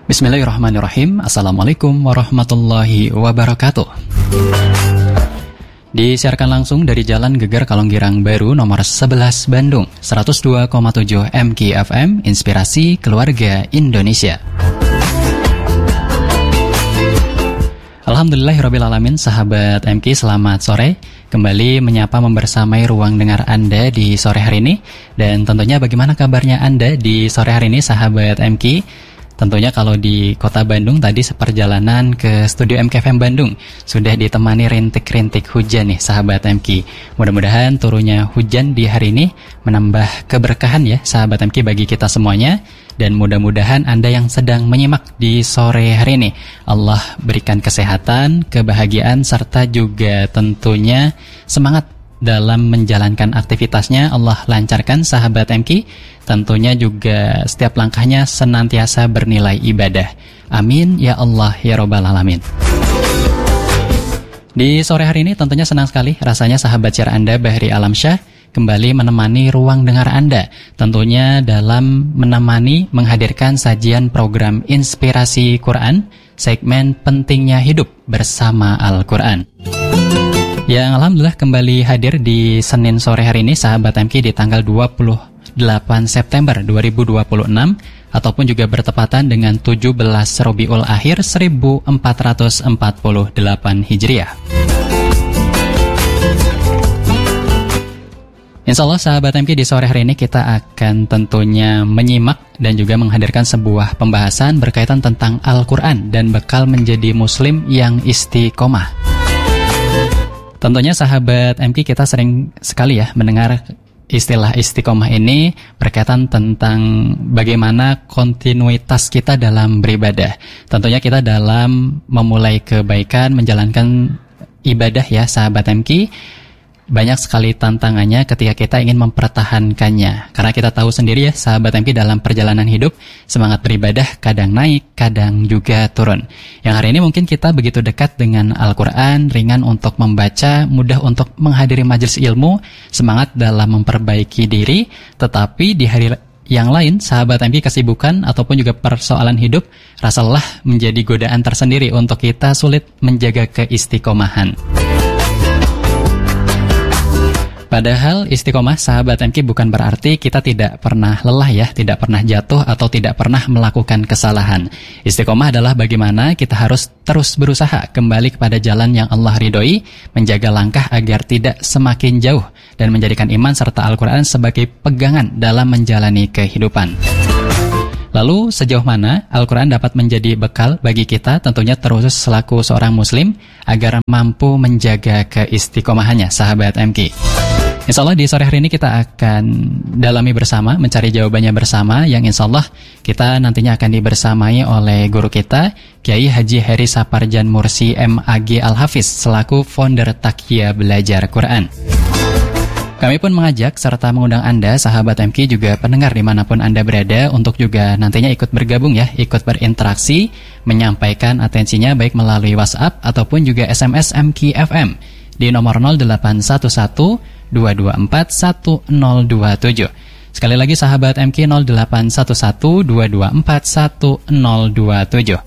Bismillahirrahmanirrahim. Assalamualaikum warahmatullahi wabarakatuh. Disiarkan langsung dari Jalan Geger Kalonggirang Baru nomor 11 Bandung, 102,7 MKFM, Inspirasi Keluarga Indonesia. Alhamdulillahirrabbilalamin, sahabat MK, selamat sore. Kembali menyapa membersamai ruang dengar Anda di sore hari ini. Dan tentunya bagaimana kabarnya Anda di sore hari ini, sahabat MK? Tentunya kalau di kota Bandung tadi seperjalanan ke studio MKFM Bandung sudah ditemani rintik-rintik hujan nih, sahabat MK. Mudah-mudahan turunnya hujan di hari ini menambah keberkahan ya, sahabat MK, bagi kita semuanya. Dan mudah-mudahan Anda yang sedang menyimak di sore hari ini, Allah berikan kesehatan, kebahagiaan, serta juga tentunya semangat dalam menjalankan aktivitasnya. Allah lancarkan, sahabat MK. Tentunya juga setiap langkahnya senantiasa bernilai ibadah. Amin ya Allah ya Rabbal Alamin. Di sore hari ini tentunya senang sekali rasanya sahabat share Anda Bahri Alamsyah kembali menemani ruang dengar Anda. Tentunya dalam menemani menghadirkan sajian program Inspirasi Quran, segmen Pentingnya Hidup Bersama Al-Quran. Yang alhamdulillah kembali hadir di Senin sore hari ini, sahabat MK, di tanggal 28 September 2026 ataupun juga bertepatan dengan 17 Rabiul Akhir 1448 Hijriah. Insya Allah sahabat MK, di sore hari ini kita akan tentunya menyimak dan juga menghadirkan sebuah pembahasan berkaitan tentang Al-Quran dan bekal menjadi muslim yang istiqomah. Tentunya sahabat MK, kita sering sekali ya mendengar istilah istiqomah ini berkaitan tentang bagaimana kontinuitas kita dalam beribadah. Tentunya kita dalam memulai kebaikan, menjalankan ibadah ya, sahabat MK. Banyak sekali tantangannya ketika kita ingin mempertahankannya. Karena kita tahu sendiri ya, sahabat MK, dalam perjalanan hidup, semangat beribadah kadang naik, kadang juga turun. Yang hari ini mungkin kita begitu dekat dengan Al-Quran, ringan untuk membaca, mudah untuk menghadiri majelis ilmu, semangat dalam memperbaiki diri. Tetapi di hari yang lain, sahabat MK, kesibukan ataupun juga persoalan hidup rasa lelah menjadi godaan tersendiri untuk kita sulit menjaga keistiqomahan. Padahal istiqomah, sahabat MK, bukan berarti kita tidak pernah lelah ya, tidak pernah jatuh atau tidak pernah melakukan kesalahan. Istiqomah adalah bagaimana kita harus terus berusaha kembali kepada jalan yang Allah ridhoi, menjaga langkah agar tidak semakin jauh, dan menjadikan iman serta Al-Quran sebagai pegangan dalam menjalani kehidupan. Lalu sejauh mana Al-Quran dapat menjadi bekal bagi kita, tentunya terus selaku seorang muslim agar mampu menjaga keistiqomahannya, sahabat MK. Insya Allah di sore hari ini kita akan dalami bersama, mencari jawabannya bersama, yang insya Allah kita nantinya akan dibersamai oleh guru kita, Kiai Haji Heri Saparjan Mursi MAG Al-Hafiz, selaku founder Taqiyya Belajar Quran. Kami pun mengajak serta mengundang Anda, sahabat MK, juga pendengar dimanapun Anda berada, untuk juga nantinya ikut bergabung ya, ikut berinteraksi, menyampaikan atensinya baik melalui WhatsApp ataupun juga SMS MKFM di nomor 0811 224 1027. Sekali lagi sahabat MK, 0811 224 1027.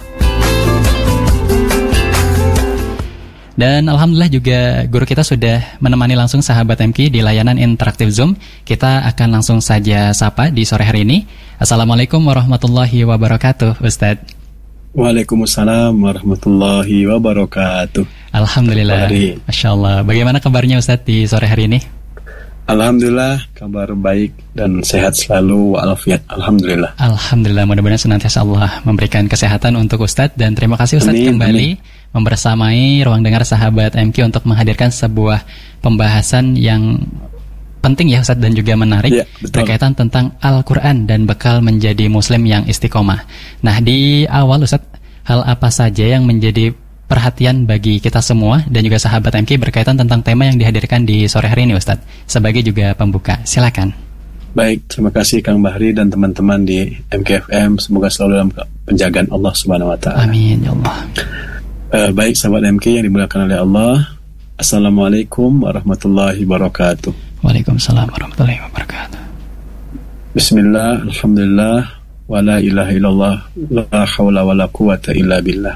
Dan alhamdulillah juga guru kita sudah menemani langsung sahabat MK di layanan interaktif Zoom. Kita akan langsung saja sapa di sore hari ini. Assalamualaikum warahmatullahi wabarakatuh, Ustadz. Waalaikumsalam warahmatullahi wabarakatuh. Alhamdulillah, Masya Allah. Bagaimana kabarnya Ustadz di sore hari ini? Alhamdulillah, kabar baik dan sehat selalu walafiat. Alhamdulillah. Alhamdulillah, mudah-mudahan senantiasa Allah memberikan kesehatan untuk Ustadz. Dan terima kasih Ustadz kembali membersamai ruang dengar sahabat MK untuk menghadirkan sebuah pembahasan yang penting ya Ustadz, dan juga menarik ya, berkaitan tentang Al-Quran dan bekal menjadi muslim yang istiqomah. Nah, di awal Ustadz, hal apa saja yang menjadi perhatian bagi kita semua dan juga sahabat MK berkaitan tentang tema yang dihadirkan di sore hari ini Ustadz, sebagai juga pembuka? Silakan. Baik, terima kasih Kang Bahri dan teman-teman di MKFM. Semoga selalu dalam penjagaan Allah Subhanahu Wa Taala. Amin ya Allah. Baik sahabat MK yang dimuliakan oleh Allah, Assalamualaikum warahmatullahi wabarakatuh. Waalaikumsalam warahmatullahi wabarakatuh. Bismillah, alhamdulillah, wa la ilaha illallah, la haula wa la quwata illa billah.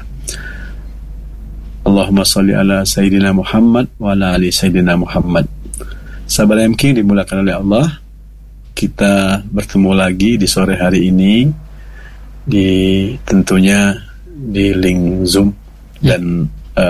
Allahumma salli ala Sayyidina Muhammad wa ala ali Sayyidina Muhammad. Sahabat MK dimulakan oleh Allah, kita bertemu lagi di sore hari ini tentunya di link Zoom dan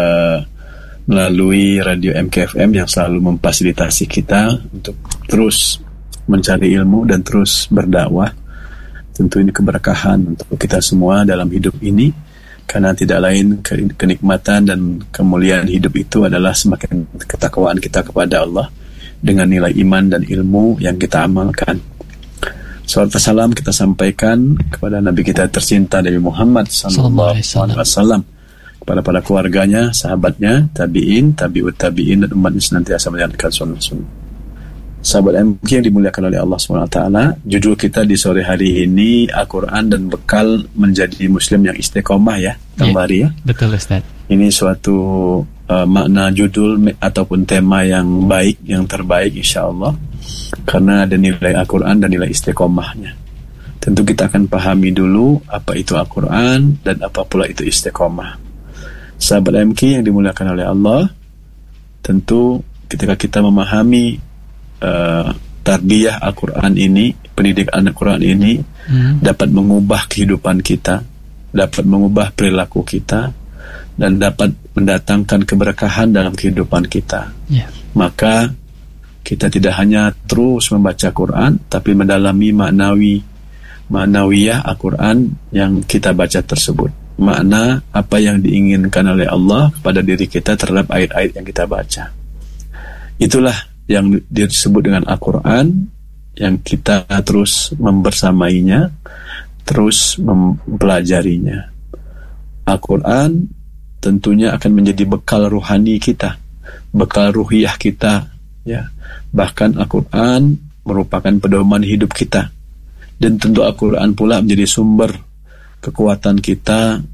melalui radio MKFM yang selalu memfasilitasi kita untuk terus mencari ilmu dan terus berdakwah. Tentu ini keberkahan untuk kita semua dalam hidup ini, karena tidak lain kenikmatan dan kemuliaan hidup itu adalah semakin ketakwaan kita kepada Allah dengan nilai iman dan ilmu yang kita amalkan. Salawat salam kita sampaikan kepada Nabi kita tercinta Nabi Muhammad sallallahu alaihi wasallam, kepada para keluarganya, sahabatnya, tabi'in, tabi'ut tabi'in, dan umat senantiasa menjalankan sunnah-sunnah. Sahabat MK yang dimuliakan oleh Allah SWT, judul kita di sore hari ini Al-Quran dan bekal menjadi Muslim yang istiqomah, ya Kang Bahri, ya. Betul, Ustaz. Ini suatu makna judul ataupun tema yang baik, yang terbaik insyaAllah, karena ada nilai Al-Quran dan nilai istiqomahnya. Tentu kita akan pahami dulu apa itu Al-Quran dan apa pula itu istiqomah. Sahabat MK yang dimuliakan oleh Allah, tentu ketika kita memahami tarbiyah Al-Quran ini, pendidikan Al-Quran ini dapat mengubah kehidupan kita, dapat mengubah perilaku kita, dan dapat mendatangkan keberkahan dalam kehidupan kita. Maka kita tidak hanya terus membaca Quran, tapi mendalami maknawiyah Al-Quran yang kita baca tersebut. Makna apa yang diinginkan oleh Allah kepada diri kita terhadap ayat-ayat yang kita baca. Itulah yang disebut dengan Al-Quran, yang kita terus membersamainya, terus mempelajarinya. Al-Quran tentunya akan menjadi bekal ruhani kita, bekal ruhiyah kita, ya. Bahkan Al-Quran merupakan pedoman hidup kita, dan tentu Al-Quran pula menjadi sumber kekuatan kita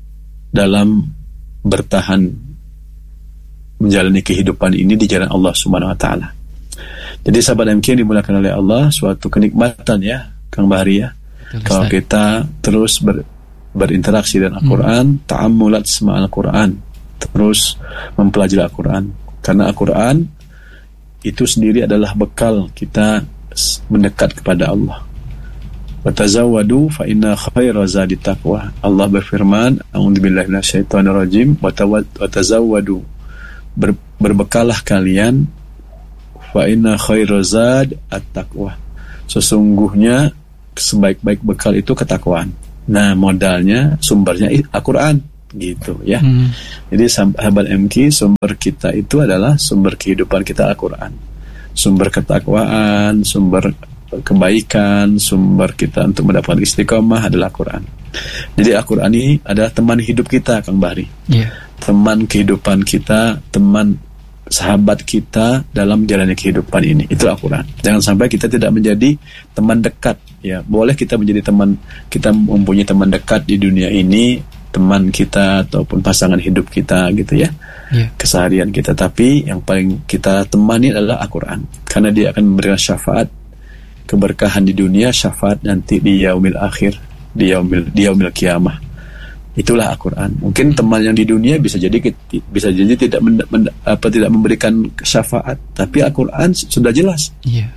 dalam bertahan menjalani kehidupan ini di jalan Allah Subhanahu wa taala. Jadi sahabat MK yang dimuliakan oleh Allah, suatu kenikmatan, ya Kang Bahri, ya. Kalau kita terus berinteraksi dengan Al-Quran, ta'ammulat sama Al-Quran, terus mempelajari Al-Quran, karena Al-Quran itu sendiri adalah bekal kita mendekat kepada Allah. Wa tazawwadu fa inna khairaz zadi taqwa. Allah berfirman, a'udzubillahi minasyaitonirrajim, wa tazawwadu, berbekalah kalian, fa inna khairaz zad at-taqwa. Sesungguhnya sebaik-baik bekal itu ketakwaan. Nah, modalnya, sumbernya Al-Quran, gitu, ya. Jadi sahabat MK, sumber kita itu adalah sumber kehidupan kita Al-Quran. Sumber ketakwaan, sumber kebaikan, sumber kita untuk mendapatkan istiqomah adalah Al-Quran. Jadi Al-Quran ini adalah teman hidup kita, Kang Bahri. Teman kehidupan kita, teman sahabat kita dalam menjalani kehidupan ini. Itu Al-Quran. Jangan sampai kita tidak menjadi teman dekat, ya. Boleh kita menjadi teman, kita mempunyai teman dekat di dunia ini, teman kita ataupun pasangan hidup kita, gitu, ya. Keseharian kita, tapi yang paling kita temani adalah Al-Quran, karena dia akan memberikan syafaat, keberkahan di dunia, syafaat nanti di yaumil akhir, di yaumil kiamah. Itulah Al-Quran. Mungkin teman yang di dunia bisa jadi tidak memberikan syafaat, tapi Al-Quran sudah jelas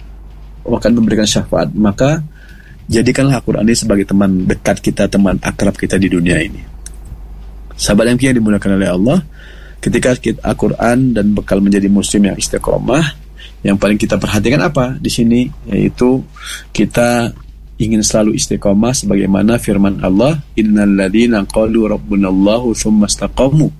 akan memberikan syafaat. Maka jadikanlah Al-Quran ini sebagai teman dekat kita, teman akrab kita di dunia ini. Sahabat yang dimuliakan oleh Allah, ketika Al-Quran dan bekal menjadi muslim yang istiqomah, yang paling kita perhatikan apa di sini, yaitu kita ingin selalu istiqomah sebagaimana firman Allah, innal ladzina qalu rabbunallahu tsumma istaqamu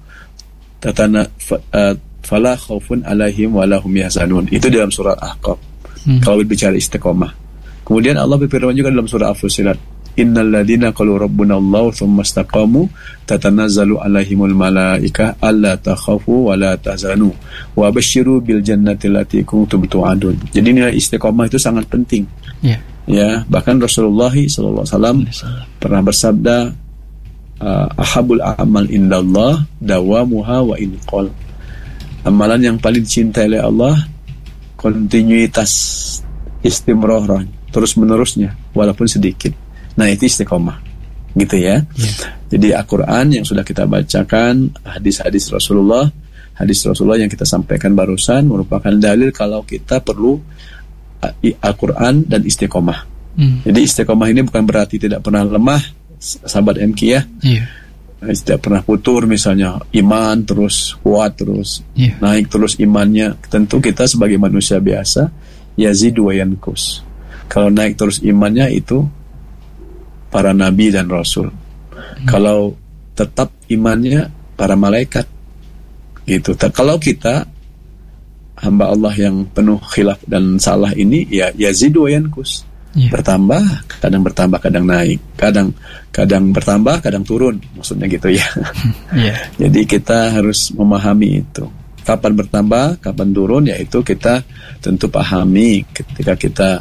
fala khaufun alaihim wa lahum yahzanun. Itu dalam surah Ahqaf. Kalau berbicara istiqomah. Kemudian Allah berfirman juga dalam surah Al-Fussilat, innal ladzina qalu rabbunallahu tsumma istaqamu tatanazzalu alaihimul malaikah alla takhafu wa la tahzanu wa basyiru bil jannati allati kuntum tu'adun. Jadi nilai istiqomah itu sangat penting. Ya, bahkan Rasulullah SAW pernah bersabda, ahabul amal indallah dawamuha wa inqal. Amalan yang paling dicintai oleh Allah kontinuitas, istimroh, terus menerusnya walaupun sedikit. Nah, itu istiqomah. Gitu ya. Jadi Al-Quran yang sudah kita bacakan, hadis-hadis Rasulullah yang kita sampaikan barusan merupakan dalil kalau kita perlu Al-Quran dan istiqomah. Jadi istiqomah ini bukan berarti tidak pernah lemah, sahabat MK ya. Tidak pernah putur misalnya, iman terus kuat terus, naik terus imannya. Tentu kita sebagai manusia biasa, yazidu wa yankus. Kalau naik terus imannya itu para nabi dan rasul. Kalau tetap imannya para malaikat. Gitu. Kalau kita hamba Allah yang penuh khilaf dan salah ini, ya yazidu wa yankus. Bertambah, kadang naik, kadang bertambah, kadang turun, maksudnya gitu ya. Jadi kita harus memahami itu. Kapan bertambah, kapan turun, yaitu kita tentu pahami. Ketika kita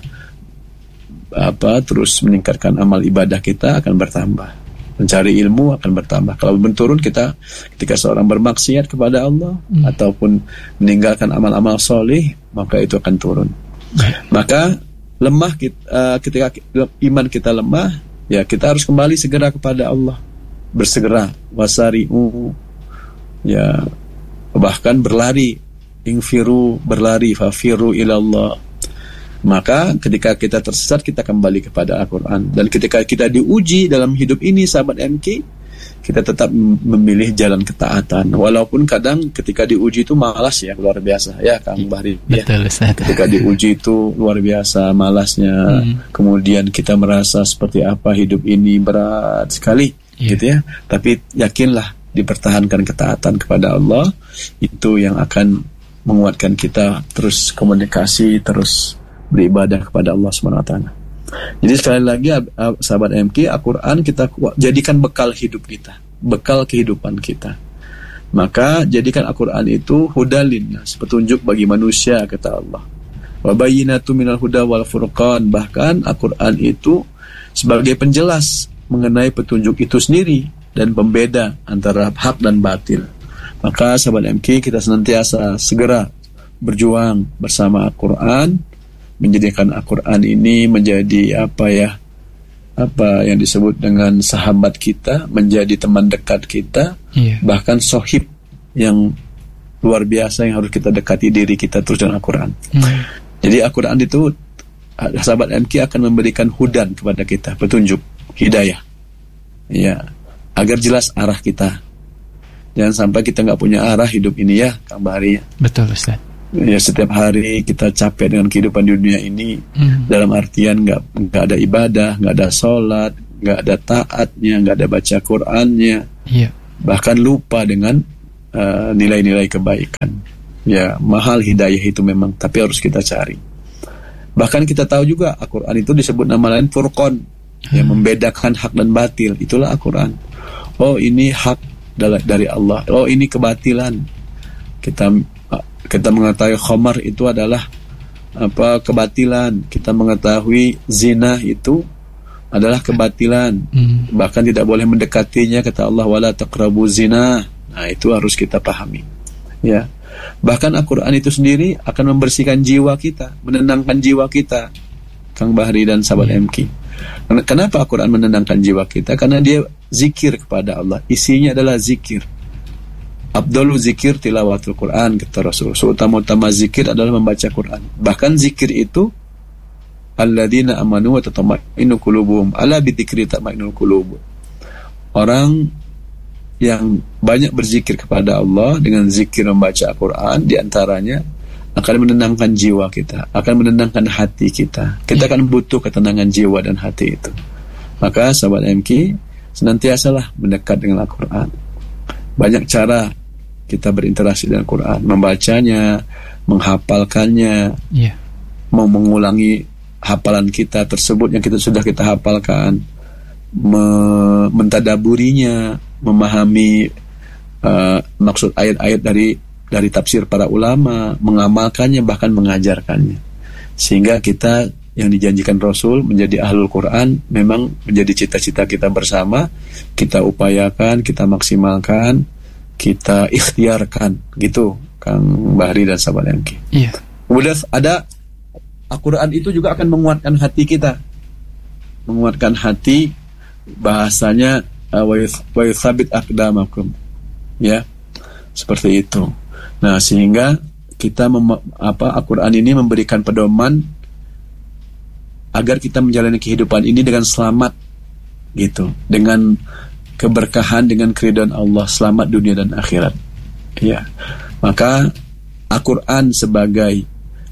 terus meningkatkan amal ibadah kita akan bertambah. Mencari ilmu akan bertambah. Kalau menurun kita, ketika seorang bermaksiat kepada Allah ataupun meninggalkan amal-amal soleh, maka itu akan turun. Maka lemah ketika iman kita lemah, ya kita harus kembali segera kepada Allah, bersegera, wasari'u, ya bahkan berlari, ingfiru, berlari, fafiru ilallah. Maka ketika kita tersesat, kita kembali kepada Al-Quran. Dan ketika kita diuji dalam hidup ini, sahabat MK, kita tetap memilih jalan ketaatan. Walaupun kadang ketika diuji itu malas ya, luar biasa ya Kang Bahri. Betul, ya. Ketika diuji itu luar biasa malasnya. Kemudian kita merasa seperti apa hidup ini berat sekali, gitu ya. Tapi yakinlah, dipertahankan ketaatan kepada Allah, itu yang akan menguatkan kita terus komunikasi, terus beribadah kepada Allah SWT. Jadi sekali lagi sahabat MK, Al-Quran kita jadikan bekal hidup kita, bekal kehidupan kita. Maka jadikan Al-Quran itu hudalin, petunjuk bagi manusia, kata Allah. Wa bayyinatu minal huda wal furqan. Bahkan Al-Quran itu sebagai penjelas mengenai petunjuk itu sendiri dan pembeda antara hak dan batil. Maka sahabat MK, kita senantiasa segera berjuang bersama Al-Quran, menjadikan Al-Quran ini menjadi apa yang disebut dengan sahabat kita, menjadi teman dekat kita, bahkan sohib yang luar biasa yang harus kita dekati diri kita terus dengan Al-Quran. Jadi Al-Quran itu, sahabat MK akan memberikan hudan kepada kita, petunjuk, hidayah, ya, agar jelas arah kita. Jangan sampai kita nggak punya arah hidup ini ya, Kang Bahri. Betul, Ustaz. Ya, setiap hari kita capek dengan kehidupan di dunia ini, dalam artian nggak ada ibadah, nggak ada sholat, nggak ada taatnya, nggak ada baca Qurannya, bahkan lupa dengan nilai-nilai kebaikan. Ya, mahal hidayah itu memang, tapi harus kita cari. Bahkan kita tahu juga Al-Quran itu disebut nama lain Furqan, yang membedakan hak dan batil. Itulah Al-Quran. Oh, ini hak dari Allah. Oh, ini kebatilan. Kita mengetahui khamar itu adalah kebatilan. Kita mengetahui zina itu adalah kebatilan. Bahkan tidak boleh mendekatinya, kata Allah, wala taqrabu zina. Nah, itu harus kita pahami. Ya. Bahkan Al-Quran itu sendiri akan membersihkan jiwa kita, menenangkan jiwa kita, Kang Bahri dan sahabat MK. Kenapa Al-Quran menenangkan jiwa kita? Karena dia zikir kepada Allah. Isinya adalah zikir. Abdul zikir tilawatul Quran, kata Rasul. Seutama-utama zikir adalah membaca Quran. Bahkan zikir itu alladzina amanu wa tatma'innu qulubuhum ala bidzikri tatma'innul qulub. Orang yang banyak berzikir kepada Allah dengan zikir membaca Al-Quran, diantaranya akan menenangkan jiwa kita, akan menenangkan hati kita. Kita akan butuh ketenangan jiwa dan hati itu. Maka sahabat MK, senantiasalah mendekat dengan Al-Quran. Banyak cara kita berinteraksi dengan Al-Quran, membacanya, menghafalkannya, mau mengulangi hafalan kita tersebut yang sudah kita hafalkan, mentadaburinya, memahami maksud ayat-ayat dari tafsir para ulama, mengamalkannya, bahkan mengajarkannya. Sehingga kita yang dijanjikan Rasul menjadi ahlul Quran memang menjadi cita-cita kita bersama. Kita upayakan, kita maksimalkan, kita ikhtiarkan, gitu Kang Bahri dan sahabat MK. Kemudian ada Al-Quran itu juga akan menguatkan hati kita. menguatkan hati, bahasanya wa yuthabbit aqdamakum, ya, seperti itu. Nah, sehingga kita Al-Quran ini memberikan pedoman agar kita menjalani kehidupan ini dengan selamat, gitu, dengan keberkahan, dengan keridhaan Allah, selamat dunia dan akhirat. Ya, maka Al-Quran sebagai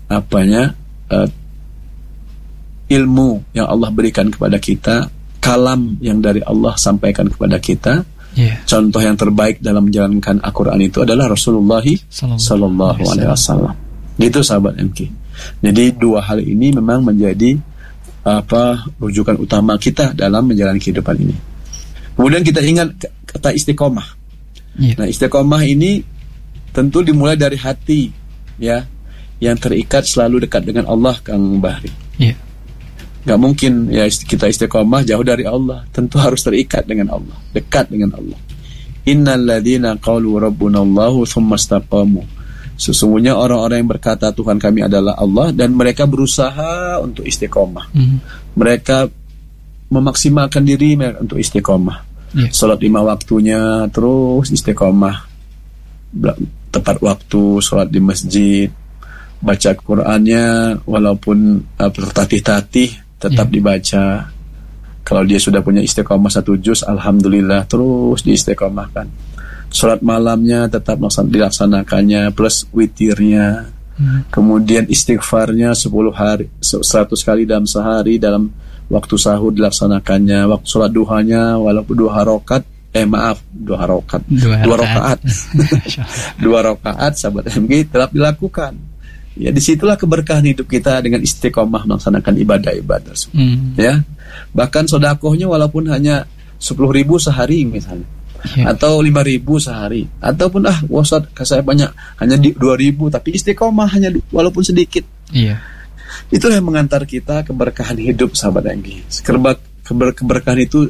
ilmu yang Allah berikan kepada kita, kalam yang dari Allah sampaikan kepada kita. Contoh yang terbaik dalam menjalankan Al-Quran itu adalah Rasulullah Sallallahu Alaihi Wasallam. Gitu sahabat MK. Jadi dua hal ini memang menjadi rujukan utama kita dalam menjalani kehidupan ini. Kemudian kita ingat kata istiqomah. Nah, istiqomah ini tentu dimulai dari hati, ya, yang terikat selalu dekat dengan Allah, Kang Bahri. Gak mungkin ya kita istiqomah jauh dari Allah. Tentu harus terikat dengan Allah, dekat dengan Allah. Innal ladzina qalu rabbunallahu tsumma istaqamu. Sesungguhnya orang-orang yang berkata Tuhan kami adalah Allah dan mereka berusaha untuk istiqomah. Mereka memaksimalkan diri untuk istiqomah. Salat 5 waktunya terus istiqomah, tepat waktu, salat di masjid, baca Qur'annya walaupun tertatih-tatih tetap dibaca. Kalau dia sudah punya istiqomah 1 juz, alhamdulillah, terus diistiqomahkan. Salat malamnya tetap dilaksanakannya plus witirnya. Kemudian istighfarnya 100 kali dalam sehari, dalam waktu sahur dilaksanakannya. Waktu salat duhanya walaupun 2 rakaat, 2 rakaat. 2 rakaat sahabat MG tetap dilakukan. Ya, disitulah keberkahan hidup kita dengan istiqomah melaksanakan ibadah-ibadah. Ya, bahkan sedekahnya walaupun hanya 10.000 sehari misalnya, atau 5.000 sehari, ataupun Ustaz saya banyak hanya 2.000, tapi istiqomah hanya walaupun sedikit. Itulah yang mengantar kita keberkahan hidup sahabat Enggi. Keberkahan itu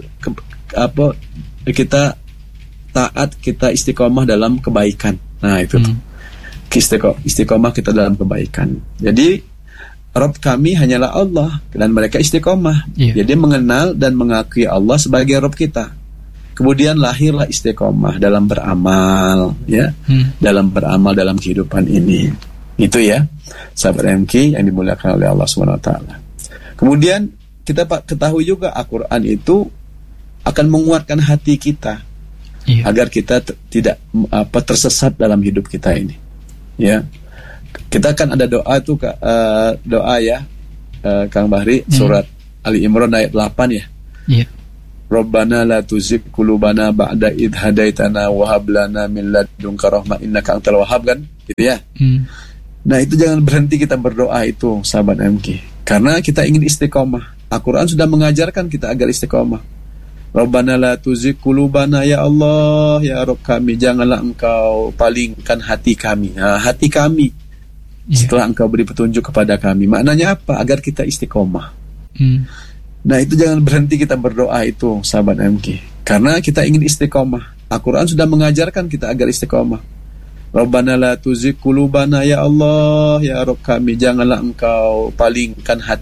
kita taat, kita istiqomah dalam kebaikan. Nah, itu istiqomah kita dalam kebaikan. Jadi Rabb kami hanyalah Allah dan mereka istiqomah. Jadi mengenal dan mengakui Allah sebagai Rabb kita. Kemudian lahirlah istiqomah dalam beramal, ya, dalam beramal dalam kehidupan ini. Itu ya, sahabat MK yang dimuliakan oleh Allah SWT. Kemudian kita ketahui juga Al-Quran itu akan menguatkan hati kita, agar kita tidak tersesat dalam hidup kita ini. Ya, kita kan ada doa itu doa ya, Kang Bahri, surat Ali Imran ayat 8 ya. Rabbana la tuzigh qulubana ba'da idh hadaitana wa hab lana min ladunka rahmah innaka antal wahhab, kan gitu ya. Nah, itu jangan berhenti kita berdoa itu sahabat MK, karena kita ingin istiqomah. Al-Quran sudah mengajarkan kita agar istiqomah. Rabbana la tuzigh qulubana, ya Allah, ya Rabb kami, janganlah engkau palingkan hati kami. Nah, hati kami setelah engkau beri petunjuk kepada kami. Maknanya apa? Agar kita istiqomah. Nah, itu jangan berhenti kita berdoa itu sahabat MK, karena kita ingin istiqomah. Al-Quran sudah mengajarkan kita agar istiqomah. Rabbana la tuzigh qulubana, ya Allah, ya Rabb kami, janganlah engkau palingkan hati